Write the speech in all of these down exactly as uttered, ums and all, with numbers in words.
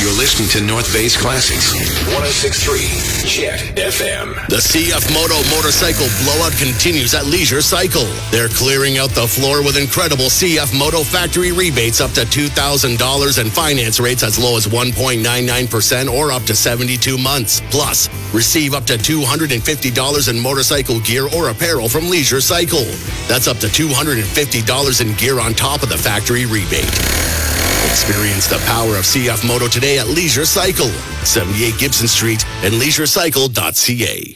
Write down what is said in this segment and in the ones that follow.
You're listening to North Bay's Classics. one oh six point three Jet F M. The C F Moto motorcycle blowout continues at Leisure Cycle. They're clearing out the floor with incredible C F Moto factory rebates up to two thousand dollars and finance rates as low as one point nine nine percent or up to seventy-two months. Plus, receive up to two hundred fifty dollars in motorcycle gear or apparel from Leisure Cycle. That's up to two hundred fifty dollars in gear on top of the factory rebate. Experience the power of C F Moto today at Leisure Cycle, seventy-eight Gibson Street and leisure cycle dot c a.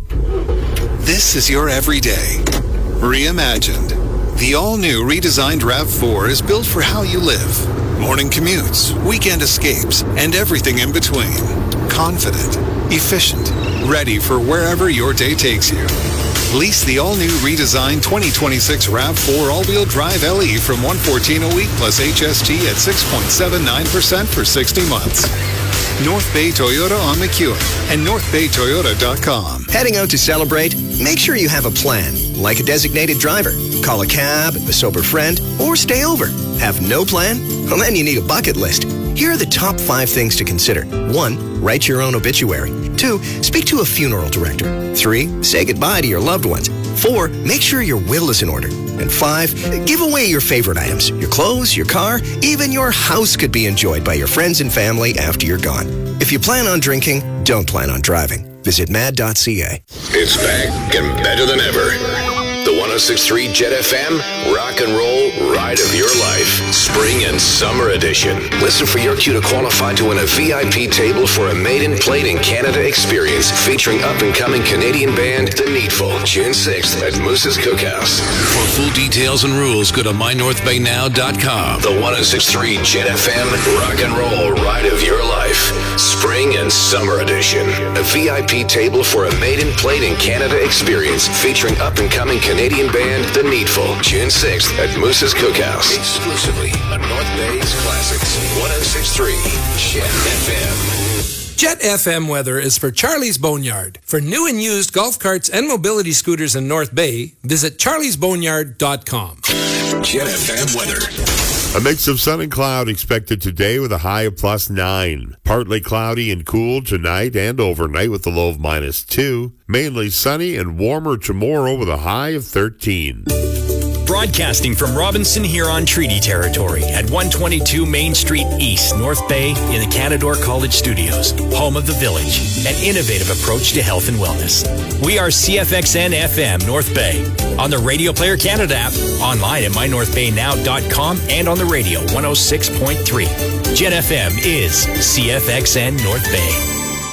This is your everyday. Reimagined. The all-new redesigned RAV four is built for how you live. Morning commutes, weekend escapes, and everything in between. Confident, efficient, ready for wherever your day takes you. Lease the all-new redesigned twenty twenty-six RAV four all-wheel drive L E from one hundred fourteen dollars a week plus H S T at six point seven nine percent for sixty months. North Bay Toyota on McEwen and north bay toyota dot com. Heading out to celebrate? Make sure you have a plan, like a designated driver. Call a cab, a sober friend, or stay over. Have no plan? Well, then you need a bucket list. Here are the top five things to consider. One, write your own obituary. Two, speak to a funeral director. Three, say goodbye to your loved ones. Four, make sure your will is in order. And five, give away your favorite items. Your clothes, your car, even your house could be enjoyed by your friends and family after you're gone. If you plan on drinking, don't plan on driving. Visit mad dot c a. It's back and better than ever. The one oh six point three Jet F M Rock and Roll Ride of Your Life Spring and Summer Edition. Listen for your cue to qualify to win a V I P table for a Made and Played in Canada experience featuring up-and-coming Canadian band The Needful, June sixth at Moose's Cookhouse. For full details and rules, go to my north bay now dot com. The one oh six point three Jet F M Rock and Roll Ride of Your Life Spring and Summer Edition. A V I P table for a Made and Played in Canada experience featuring up-and-coming Canadian band The Needful, June sixth at Moose's Cookhouse. Exclusively on North Bay's Classics. one oh six point three Jet F M. Jet F M weather is for Charlie's Boneyard. For new and used golf carts and mobility scooters in North Bay, visit charlies boneyard dot com. Jet F M weather. A mix of sun and cloud expected today with a high of plus nine. Partly cloudy and cool tonight and overnight with a low of minus two. Mainly sunny and warmer tomorrow with a high of thirteen. Broadcasting from Robinson Huron Treaty Territory at one twenty-two Main Street East, North Bay, in the Canadore College Studios, home of the Village, an innovative approach to health and wellness. We are C F X N F M North Bay, on the Radio Player Canada app, online at my north bay now dot com, and on the radio one oh six point three. Jet F M is C F X N North Bay.